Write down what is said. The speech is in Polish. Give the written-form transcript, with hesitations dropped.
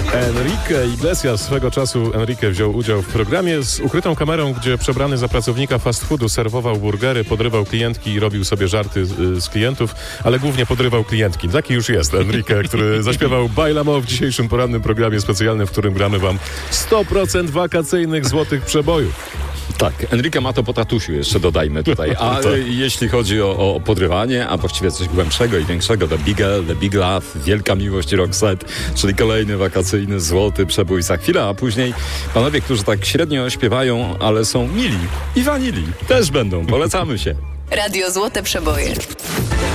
Enrique Iglesias. Swego czasu Enrique wziął udział w programie z ukrytą kamerą, gdzie przebrany za pracownika fast foodu serwował burgery, podrywał klientki i robił sobie żarty z klientów, ale głównie podrywał klientki. Taki już jest Enrique, który zaśpiewał Bailamo w dzisiejszym porannym programie specjalnym, w którym gramy wam 100% wakacyjnych złotych przebojów. Tak, Enrique ma to po tatusiu, jeszcze dodajmy tutaj. A jeśli chodzi o podrywanie, a właściwie coś głębszego i większego, The Big Love, Wielka Miłość Roxette, czyli kolejny wakacyjny złoty przebój za chwilę, a później panowie, którzy tak średnio śpiewają, ale są mili i wanili, też będą. Polecamy się. Radio Złote Przeboje.